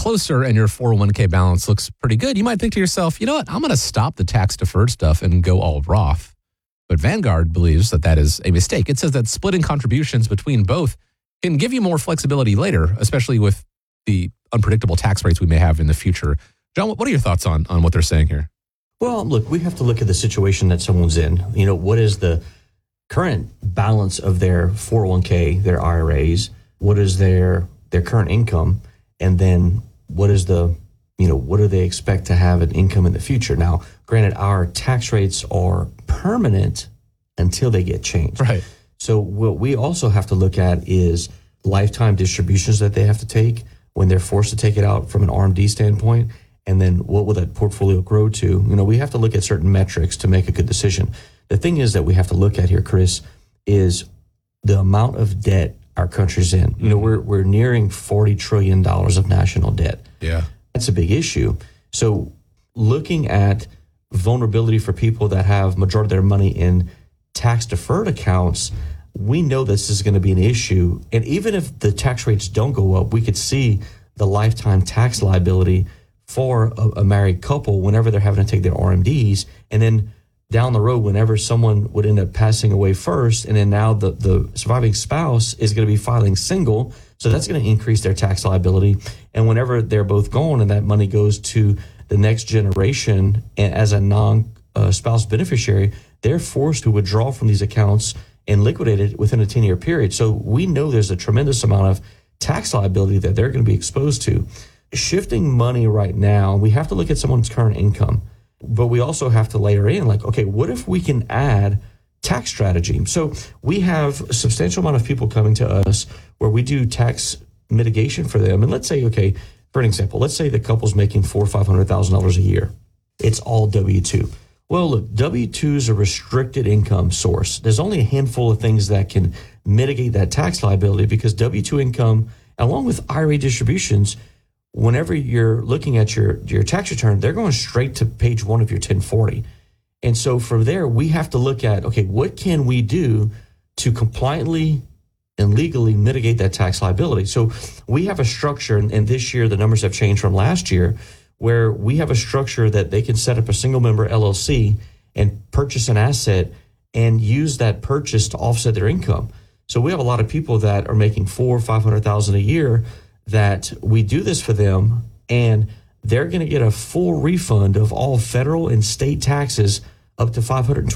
closer and your 401k balance looks pretty good, you might think to yourself, you know what, I'm going to stop the tax-deferred stuff and go all Roth. But Vanguard believes that that is a mistake. It says that splitting contributions between both can give you more flexibility later, especially with the unpredictable tax rates we may have in the future. John, what are your thoughts on what they're saying here? Well, look, we have to look at the situation that someone's in. You know, what is the current balance of their 401k, their IRAs? What is their current income? And then what is what do they expect to have an income in the future? Now, granted, our tax rates are permanent until they get changed. Right. So what we also have to look at is lifetime distributions that they have to take when they're forced to take it out from an RMD standpoint. And then what will that portfolio grow to? You know, we have to look at certain metrics to make a good decision. The thing is that we have to look at here, Chris, is the amount of debt our country's in. You know, we're nearing $40 trillion of national debt. Yeah. That's a big issue. So looking at vulnerability for people that have majority of their money in tax-deferred accounts, we know this is going to be an issue. And even if the tax rates don't go up, we could see the lifetime tax liability for a married couple whenever they're having to take their RMDs. And then down the road, whenever someone would end up passing away first, and then now the surviving spouse is going to be filing single, so that's going to increase their tax liability. And whenever they're both gone and that money goes to the next generation as a non-spouse beneficiary, they're forced to withdraw from these accounts and liquidate it within a 10-year period. So we know there's a tremendous amount of tax liability that they're going to be exposed to. Shifting money right now, we have to look at someone's current income, but we also have to layer in like, okay, what if we can add tax strategy? So we have a substantial amount of people coming to us where we do tax mitigation for them. And let's say, okay, for an example, let's say the couple's making $400,000 or $500,000 a year. It's all W-2. Well, look, W-2 is a restricted income source. There's only a handful of things that can mitigate that tax liability because W-2 income, along with IRA distributions, whenever you're looking at your tax return, they're going straight to page 1 of your 1040. And so from there, we have to look at, okay, what can we do to compliantly and legally mitigate that tax liability? So we have a structure, and this year the numbers have changed from last year, where we have a structure that they can set up a single member LLC and purchase an asset and use that purchase to offset their income. So we have a lot of people that are making $400,000 or $500,000 a year that we do this for them, and they're going to get a full refund of all federal and state taxes up to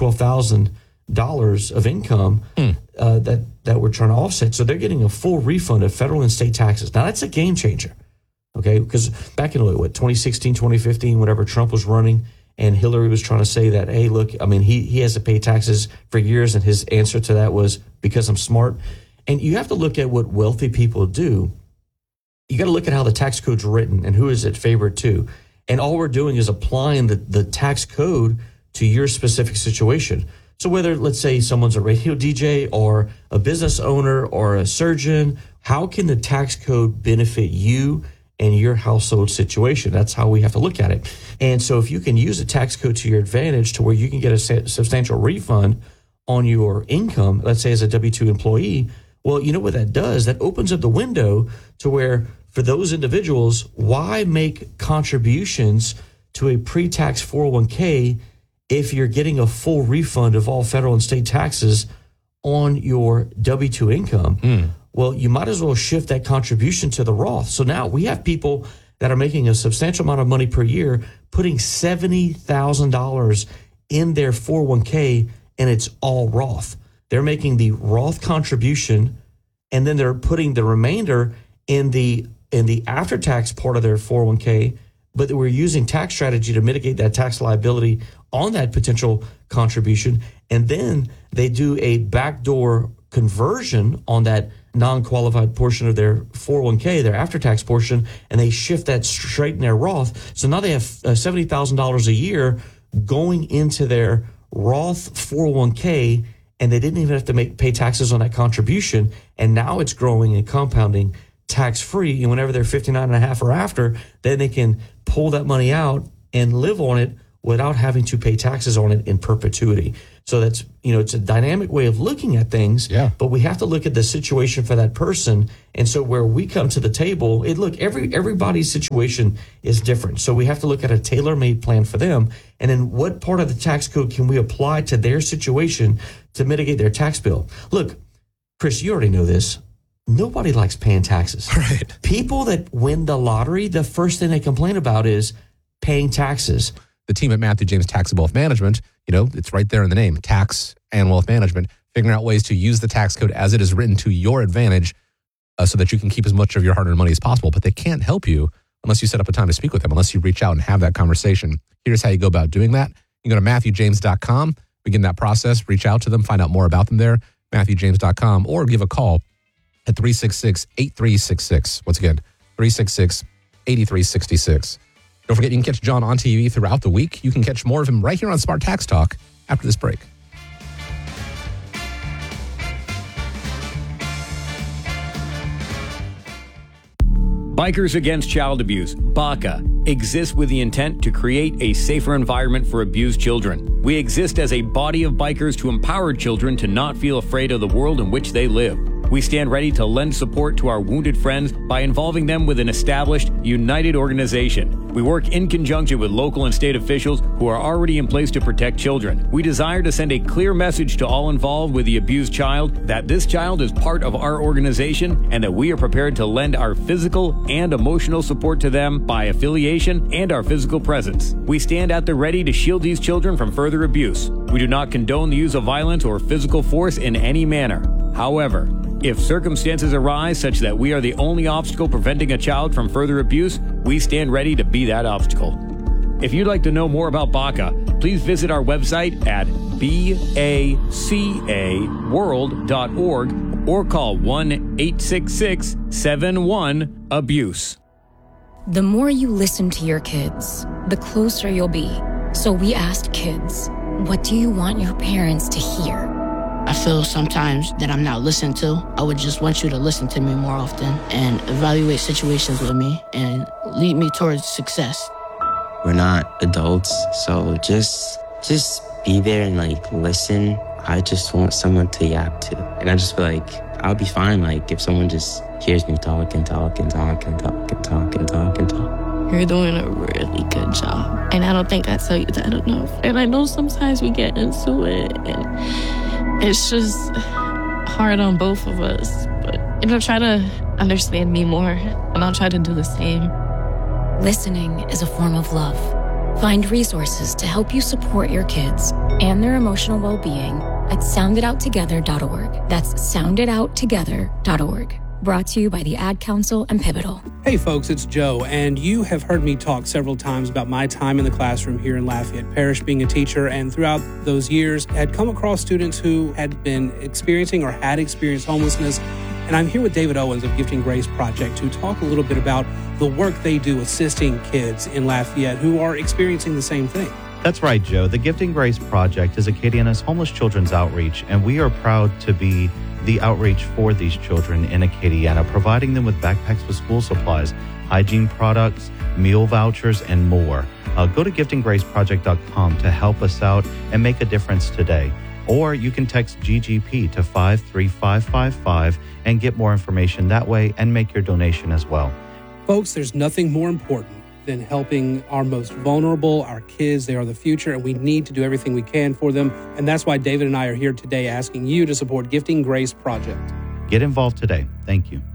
$512,000 of income that we're trying to offset. So they're getting a full refund of federal and state taxes. Now, that's a game changer, okay? Because back in, 2016, 2015, whenever Trump was running and Hillary was trying to say that, hey, look, I mean, he has to pay taxes for years, and his answer to that was, because I'm smart. And you have to look at what wealthy people do. You got to look at how the tax code's written and who is it favored to. And all we're doing is applying the tax code to your specific situation. So whether, let's say, someone's a radio DJ or a business owner or a surgeon, how can the tax code benefit you and your household situation? That's how we have to look at it. And so if you can use a tax code to your advantage to where you can get a substantial refund on your income, let's say as a W-2 employee, well, you know what that does? That opens up the window to where, for those individuals, why make contributions to a pre-tax 401k if you're getting a full refund of all federal and state taxes on your W-2 income? Well, you might as well shift that contribution to the Roth. So now we have people that are making a substantial amount of money per year, putting $70,000 in their 401k, and it's all Roth. They're making the Roth contribution, and then they're putting the remainder in the after-tax part of their 401k, but we're using tax strategy to mitigate that tax liability on that potential contribution. And then they do a backdoor conversion on that non-qualified portion of their 401k, their after-tax portion, and they shift that straight in their Roth. So now they have $70,000 a year going into their Roth 401k, and they didn't even have to pay taxes on that contribution. And now it's growing and compounding tax-free. And whenever they're 59 and a half or after, then they can pull that money out and live on it without having to pay taxes on it in perpetuity. So that's, it's a dynamic way of looking at things, but we have to look at the situation for that person. And so where we come to the table, everybody's situation is different. So we have to look at a tailor-made plan for them. And then what part of the tax code can we apply to their situation to mitigate their tax bill? Look, Chris, you already know this. Nobody likes paying taxes. Right. People that win the lottery, the first thing they complain about is paying taxes. The team at Matthew James Tax and Wealth Management, it's right there in the name, Tax and Wealth Management, figuring out ways to use the tax code as it is written to your advantage so that you can keep as much of your hard-earned money as possible. But they can't help you unless you set up a time to speak with them, unless you reach out and have that conversation. Here's how you go about doing that. You go to MatthewJames.com, begin that process, reach out to them, find out more about them there, MatthewJames.com, or give a call at 366-8366. Once again, 366-8366. Don't forget, you can catch John on TV throughout the week. You can catch more of him right here on Smart Tax Talk after this break. Bikers Against Child Abuse, BACA, exists with the intent to create a safer environment for abused children. We exist as a body of bikers to empower children to not feel afraid of the world in which they live. We stand ready to lend support to our wounded friends by involving them with an established, united organization. We work in conjunction with local and state officials who are already in place to protect children. We desire to send a clear message to all involved with the abused child that this child is part of our organization and that we are prepared to lend our physical and emotional support to them by affiliation and our physical presence. We stand at the ready to shield these children from further abuse. We do not condone the use of violence or physical force in any manner. However, if circumstances arise such that we are the only obstacle preventing a child from further abuse, we stand ready to be that obstacle. If you'd like to know more about BACA, please visit our website at bacaworld.org or call 1-866-71-ABUSE. The more you listen to your kids, the closer you'll be. So we asked kids, what do you want your parents to hear? I feel sometimes that I'm not listened to. I would just want you to listen to me more often and evaluate situations with me and lead me towards success. We're not adults, so just be there and listen. I just want someone to yap to. And I just feel like I'll be fine if someone just hears me talk and talk and talk and talk and talk and talk and talk. You're doing a really good job. And I don't think I tell you that enough. And I know sometimes we get into it and it's just hard on both of us. But try to understand me more and I'll try to do the same. Listening is a form of love. Find resources to help you support your kids and their emotional well-being at sounditouttogether.org. That's sounditouttogether.org. Brought to you by the Ad Council and Pivotal. Hey folks, it's Joe, and you have heard me talk several times about my time in the classroom here in Lafayette Parish being a teacher, and throughout those years had come across students who had been experiencing or had experienced homelessness. And I'm here with David Owens of Gifting Grace Project to talk a little bit about the work they do assisting kids in Lafayette who are experiencing the same thing. That's right, Joe. The Gifting Grace Project is Acadiana's homeless children's outreach, and we are proud to be the outreach for these children in Acadiana, providing them with backpacks with school supplies, hygiene products, meal vouchers, and more. Go to giftinggraceproject.com to help us out and make a difference today. Or you can text GGP to 53555 and get more information that way and make your donation as well. Folks, there's nothing more important than helping our most vulnerable, our kids. They are the future, and we need to do everything we can for them. And that's why David and I are here today asking you to support Gifting Grace Project. Get involved today. Thank you.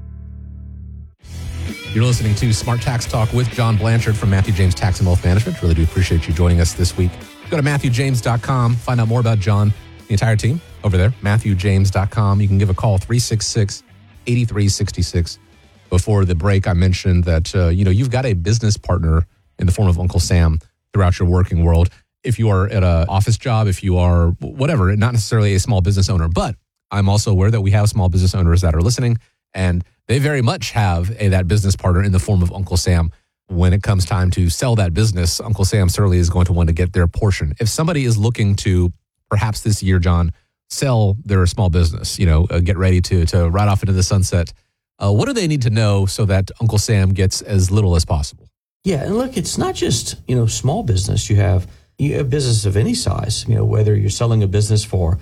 You're listening to Smart Tax Talk with John Blanchard from Matthew James Tax and Wealth Management. Really do appreciate you joining us this week. Go to MatthewJames.com. Find out more about John, the entire team over there. MatthewJames.com. You can give a call, 366-8366. Before the break, I mentioned that, you've got a business partner in the form of Uncle Sam throughout your working world. If you are at an office job, if you are whatever, not necessarily a small business owner, but I'm also aware that we have small business owners that are listening, and they very much have that business partner in the form of Uncle Sam. When it comes time to sell that business, Uncle Sam certainly is going to want to get their portion. If somebody is looking to, perhaps this year, John, sell their small business, get ready to ride off into the sunset, what do they need to know so that Uncle Sam gets as little as possible? Yeah, and look, it's not just, small business. You have business of any size, whether you're selling a business for,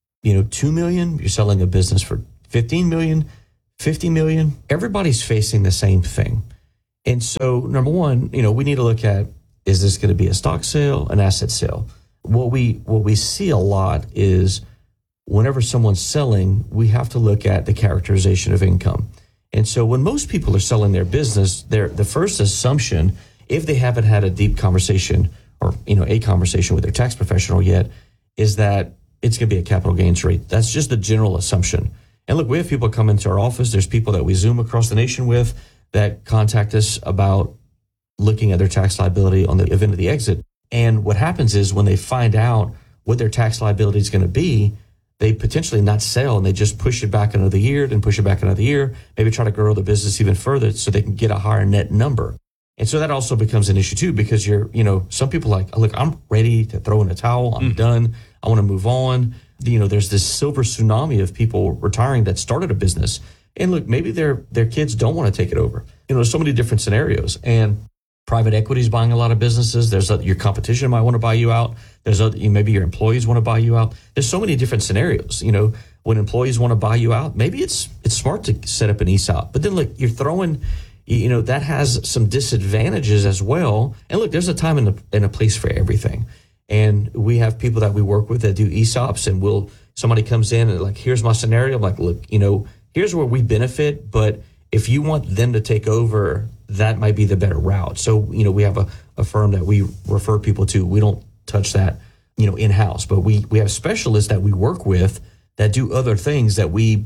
$2 million, you're selling a business for $15 million, $50 million. Everybody's facing the same thing. And so, number one, we need to look at, is this going to be a stock sale, an asset sale? What we see a lot is whenever someone's selling, we have to look at the characterization of income. And so when most people are selling their business, the first assumption, if they haven't had a deep conversation or, a conversation with their tax professional yet, is that it's going to be a capital gains rate. That's just the general assumption. And look, we have people come into our office. There's people that we Zoom across the nation with that contact us about looking at their tax liability on the event of the exit. And what happens is when they find out what their tax liability is going to be, they potentially not sell and they just push it back another year, then push it back another year, maybe try to grow the business even further so they can get a higher net number. And so that also becomes an issue too, because some people are like, look, I'm ready to throw in a towel. I'm done. I want to move on. There's this silver tsunami of people retiring that started a business. And look, maybe their kids don't want to take it over. There's so many different scenarios. And private equity is buying a lot of businesses. Your competition might want to buy you out. Maybe your employees want to buy you out. There's so many different scenarios. When employees want to buy you out, maybe it's smart to set up an ESOP. But then look, you're throwing, that has some disadvantages as well. And look, there's a time and a place for everything. And we have people that we work with that do ESOPs, and somebody comes in and like, here's my scenario. I'm like, look, here's where we benefit, but if you want them to take over, that might be the better route. So, we have a firm that we refer people to. We don't touch that, in-house, but we have specialists that we work with that do other things that we're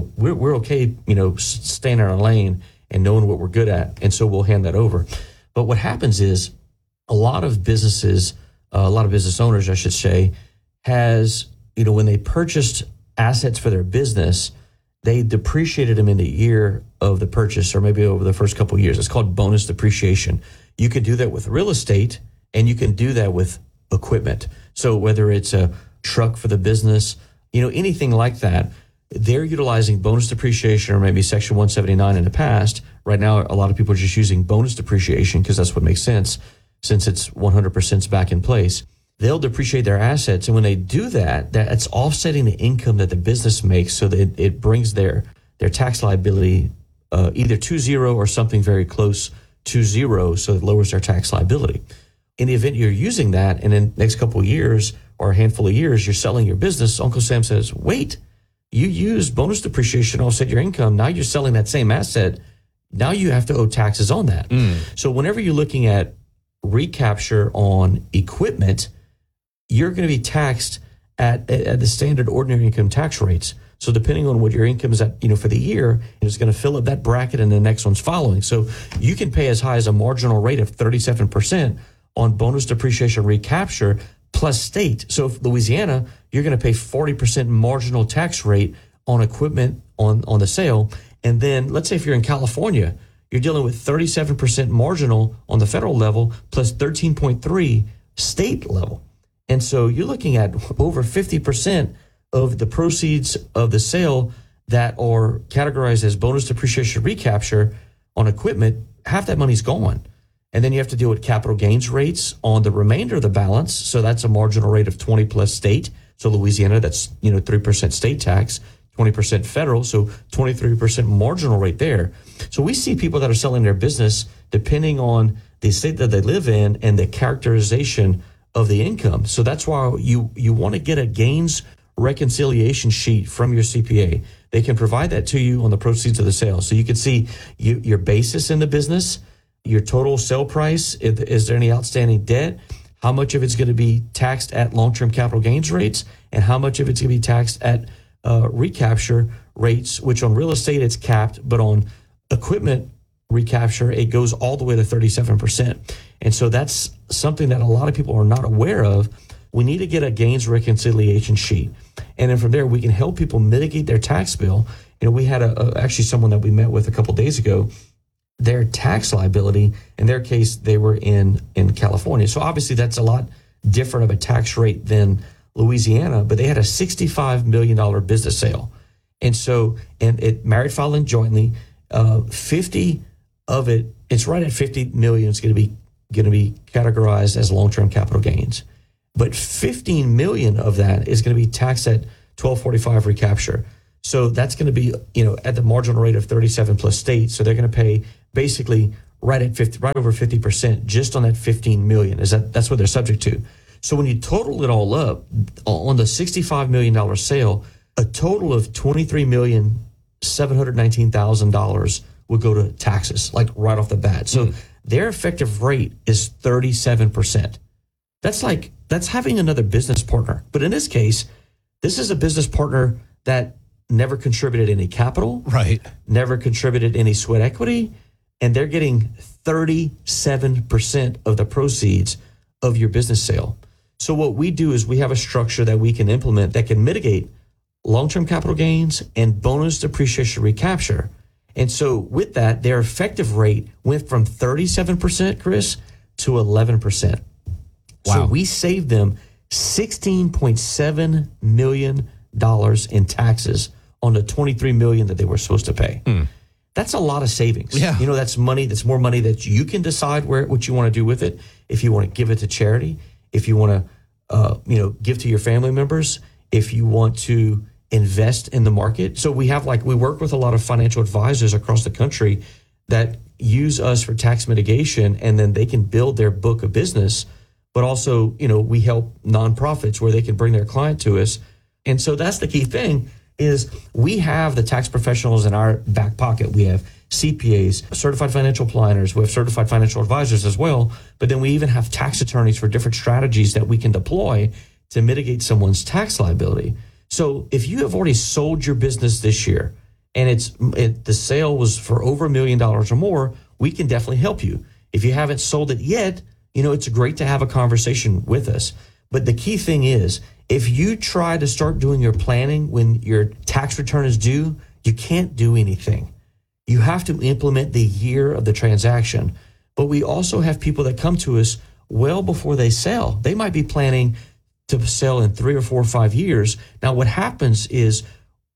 okay, staying in our lane and knowing what we're good at. And so we'll hand that over. But what happens is a lot of business owners, I should say, has, when they purchased assets for their business, they depreciated them in the year of the purchase or maybe over the first couple of years. It's called bonus depreciation. You can do that with real estate and you can do that with equipment. So whether it's a truck for the business, anything like that, they're utilizing bonus depreciation or maybe Section 179 in the past. Right now, a lot of people are just using bonus depreciation because that's what makes sense since it's 100% back in place. They'll depreciate their assets. And when they do that, that's offsetting the income that the business makes so that it brings their tax liability either to zero or something very close to zero, so it lowers their tax liability. In the event you're using that and in the next couple of years or a handful of years, you're selling your business, Uncle Sam says, wait, you used bonus depreciation to offset your income. Now you're selling that same asset. Now you have to owe taxes on that. So whenever you're looking at recapture on equipment, you're going to be taxed at the standard ordinary income tax rates. So depending on what your income is at, for the year, it's going to fill up that bracket and the next one's following. So you can pay as high as a marginal rate of 37% on bonus depreciation recapture plus state. So if Louisiana, you're going to pay 40% marginal tax rate on equipment on the sale. And then let's say if you're in California, you're dealing with 37% marginal on the federal level plus 13.3 state level. And so you're looking at over 50% of the proceeds of the sale that are categorized as bonus depreciation recapture on equipment. Half that money's gone. And then you have to deal with capital gains rates on the remainder of the balance. So that's a marginal rate of 20 plus state. So Louisiana, that's 3% state tax, 20% federal, so 23% marginal rate there. So we see people that are selling their business depending on the state that they live in and the characterization of the income. So that's why you want to get a gains reconciliation sheet from your CPA. They can provide that to you on the proceeds of the sale. So you can see your basis in the business, your total sale price, is there any outstanding debt, how much of it's going to be taxed at long-term capital gains rates, and how much of it's going to be taxed at recapture rates, which on real estate it's capped, but on equipment recapture, it goes all the way to 37%. And so that's something that a lot of people are not aware of. We need to get a gains reconciliation sheet. And then from there, we can help people mitigate their tax bill. We had actually someone that we met with a couple of days ago, their tax liability, in their case, they were in California. So obviously that's a lot different of a tax rate than Louisiana, but they had a $65 million business sale. And so, and it married filing jointly, 50 of it it's right at 50 million. It's going to be categorized as long-term capital gains. But 15 million of that is going to be taxed at 1245 recapture. So that's going to be, at the marginal rate of 37 plus states. So they're going to pay basically right over 50% just on that 15 million. That's what they're subject to. So when you total it all up on the $65 million sale, a total of $23,719,000 will go to taxes, like right off the bat. So their effective rate is 37%. That's having another business partner. But in this case, this is a business partner that never contributed any capital, right? Never contributed any sweat equity, and they're getting 37% of the proceeds of your business sale. So what we do is we have a structure that we can implement that can mitigate long-term capital gains and bonus depreciation recapture. And so with that, their effective rate went from 37%, Chris, to 11%. Wow. So we saved them $16.7 million in taxes on the $23 million that they were supposed to pay. That's a lot of savings. Yeah. That's money. That's more money that you can decide what you want to do with it. If you want to give it to charity, if you want to, give to your family members, if you want to invest in the market. So we work with a lot of financial advisors across the country that use us for tax mitigation, and then they can build their book of business. But also, we help nonprofits where they can bring their client to us. And so that's the key thing is we have the tax professionals in our back pocket. We have CPAs, certified financial planners. We have certified financial advisors as well. But then we even have tax attorneys for different strategies that we can deploy to mitigate someone's tax liability. So if you have already sold your business this year and the sale was for over $1 million or more, we can definitely help you. If you haven't sold it yet, it's great to have a conversation with us. But the key thing is, if you try to start doing your planning when your tax return is due, you can't do anything. You have to implement the year of the transaction. But we also have people that come to us well before they sell. They might be planning to sell in 3 or 4 or 5 years. Now, what happens is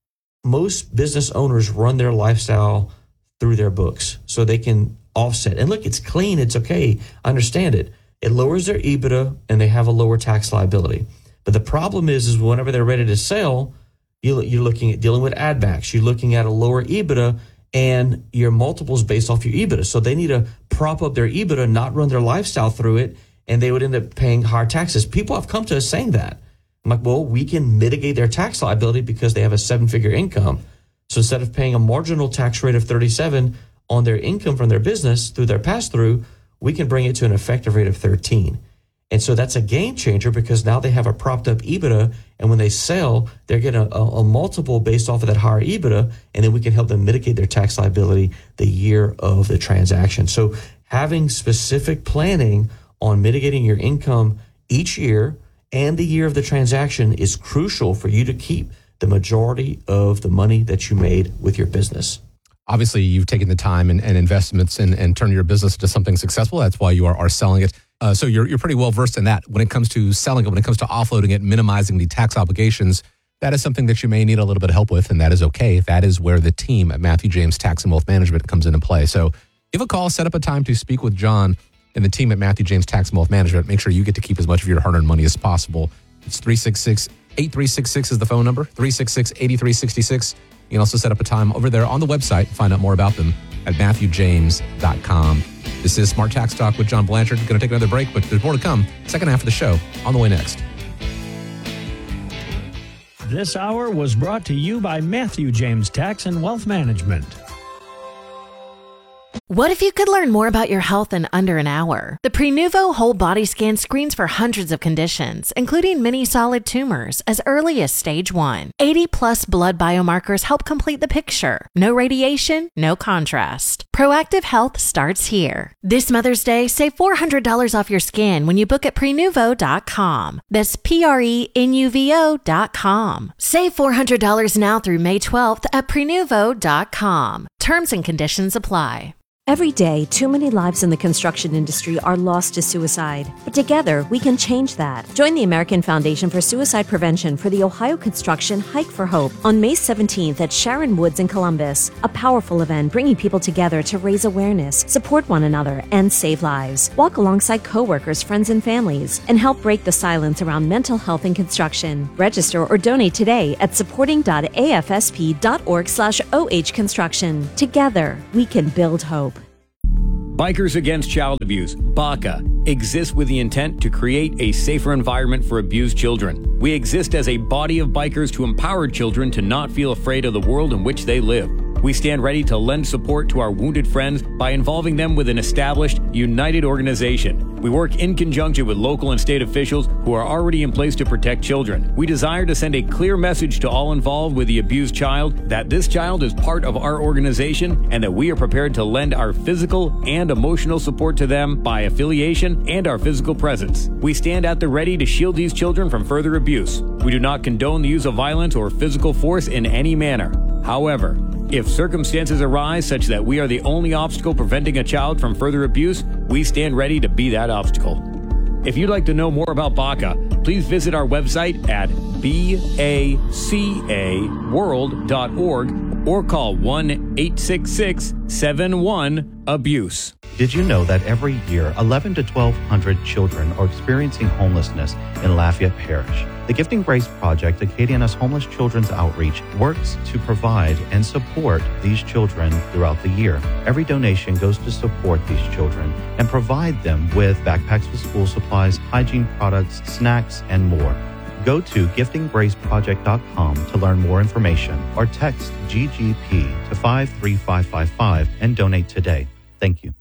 most business owners run their lifestyle through their books so they can offset. And look, it's clean. It's okay. I understand it. It lowers their EBITDA and they have a lower tax liability. But the problem is whenever they're ready to sell, you're looking at dealing with add backs. You're looking at a lower EBITDA and your multiples based off your EBITDA. So they need to prop up their EBITDA, not run their lifestyle through it, and they would end up paying higher taxes. People have come to us saying that. I'm like, well, we can mitigate their tax liability because they have a 7-figure income. So instead of paying a marginal tax rate of 37 on their income from their business through their pass-through, we can bring it to an effective rate of 13. And so that's a game changer because now they have a propped up EBITDA, and when they sell, they're getting a multiple based off of that higher EBITDA, and then we can help them mitigate their tax liability the year of the transaction. So having specific planning on mitigating your income each year and the year of the transaction is crucial for you to keep the majority of the money that you made with your business. Obviously, you've taken the time and investments and turned your business into something successful. That's why you are selling it. So you're pretty well versed in that. When it comes to selling it, when it comes to offloading it, minimizing the tax obligations, that is something that you may need a little bit of help with, and that is okay. That is where the team at Matthew James Tax and Wealth Management comes into play. So give a call, set up a time to speak with John and the team at Matthew James Tax and Wealth Management. Make sure you get to keep as much of your hard-earned money as possible. It's 366-8366 is the phone number, 366-8366. You can also set up a time over there on the website, find out more about them at MatthewJames.com. This is Smart Tax Talk with John Blanchard. Going to take another break, but there's more to come. Second half of the show on the way next. This hour was brought to you by Matthew James Tax and Wealth Management. What if you could learn more about your health in under an hour? The Prenuvo Whole Body Scan screens for hundreds of conditions, including many solid tumors, as early as stage 1. 80-plus blood biomarkers help complete the picture. No radiation, no contrast. Proactive health starts here. This Mother's Day, save $400 off your scan when you book at Prenuvo.com. That's Prenuvo.com. Save $400 now through May 12th at Prenuvo.com. Terms and conditions apply. Every day, too many lives in the construction industry are lost to suicide. But together, we can change that. Join the American Foundation for Suicide Prevention for the Ohio Construction Hike for Hope on May 17th at Sharon Woods in Columbus. A powerful event bringing people together to raise awareness, support one another, and save lives. Walk alongside coworkers, friends, and families, and help break the silence around mental health in construction. Register or donate today at supporting.afsp.org/OH Construction. Together, we can build hope. Bikers Against Child Abuse, BACA, exists with the intent to create a safer environment for abused children. We exist as a body of bikers to empower children to not feel afraid of the world in which they live. We stand ready to lend support to our wounded friends by involving them with an established, united organization. We work in conjunction with local and state officials who are already in place to protect children. We desire to send a clear message to all involved with the abused child that this child is part of our organization and that we are prepared to lend our physical and emotional support to them by affiliation and our physical presence. We stand at the ready to shield these children from further abuse. We do not condone the use of violence or physical force in any manner. However, if circumstances arise such that we are the only obstacle preventing a child from further abuse, we stand ready to be that obstacle. If you'd like to know more about BACA, please visit our website at bacaworld.org or call 1-866-71-ABUSE. Did you know that every year 11 to 1,200 children are experiencing homelessness in Lafayette Parish? The Gifting Grace Project, Acadiana's Homeless Children's Outreach, works to provide and support these children throughout the year. Every donation goes to support these children and provide them with backpacks with school supplies, hygiene products, snacks, and more. Go to giftinggraceproject.com to learn more information or text GGP to 53555 and donate today. Thank you.